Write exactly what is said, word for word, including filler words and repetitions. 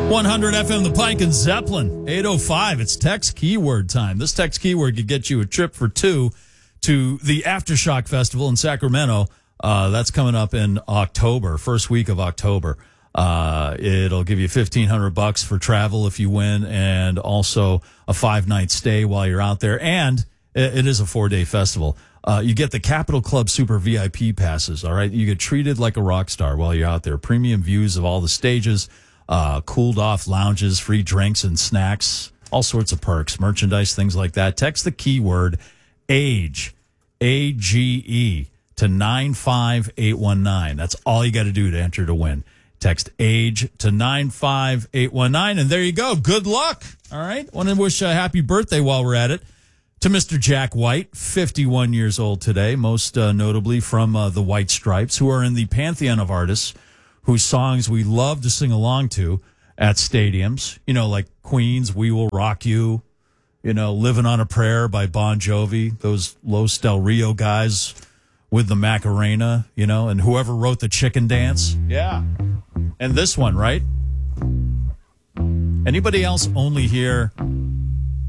one hundred F M The Pike and Zeppelin, eight oh five. It's text keyword time. This text keyword could get you a trip for two to the Aftershock Festival in Sacramento. Uh, that's coming up in October, first week of October. Uh, it'll give you fifteen hundred bucks for travel if you win, and also a five-night stay while you're out there. And it, it is a four-day festival. Uh, you get the Capital Club Super V I P passes, all right? You get treated like a rock star while you're out there. Premium views of all the stages, uh, cooled-off lounges, free drinks and snacks, all sorts of perks, merchandise, things like that. Text the keyword AGE, A G E, to nine five eight one nine. That's all you got to do to enter to win. Text AGE to nine five eight one nine, and there you go. Good luck, all right? Want to wish a happy birthday while we're at it to Mister Jack White, fifty-one years old today, most uh, notably from uh, the White Stripes, who are in the pantheon of artists whose songs we love to sing along to at stadiums. You know, like Queen's We Will Rock You, you know, Living on a Prayer by Bon Jovi, those Los Del Rio guys with the Macarena, you know, and whoever wrote the Chicken Dance. Yeah. And this one, right? Anybody else only hear